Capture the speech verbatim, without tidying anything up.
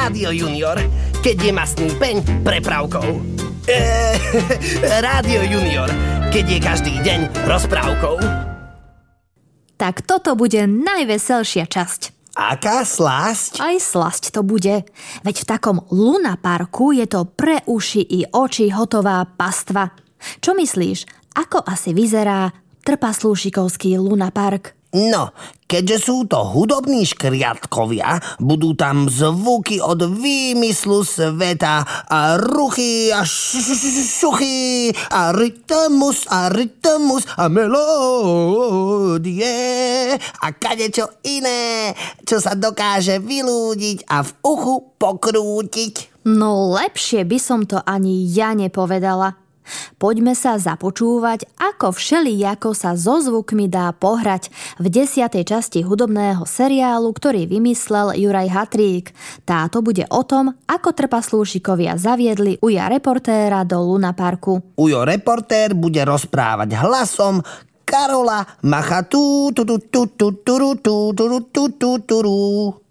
Rádio Junior, keď je masný peň prepravkou. Eee, Rádio Junior, keď je každý deň rozprávkou. Tak toto bude najveselšia časť. Aká slasť? Aj slasť to bude. Veď v takom lunaparku je to pre uši i oči hotová pastva. Čo myslíš, ako asi vyzerá trpaslúšikovský lunapark? No, keďže sú to hudobní škriatkovia, budú tam zvuky od výmyslu sveta a ruchy a šuchy a rytmus a rytmus a melódie a kadečo iné, čo sa dokáže vylúdiť a v uchu pokrútiť. No lepšie by som to ani ja nepovedala. Poďme sa započúvať, ako všelijako sa so zvukmi dá pohrať v desiatej časti hudobného seriálu, ktorý vymyslel Juraj Hatrík. Táto bude o tom, ako trpaslúšikovia zaviedli Uja reportéra do lunaparku. Ujo reportér bude rozprávať hlasom Karola Machatu tu tu tu tu tu tu tu tu tu tu.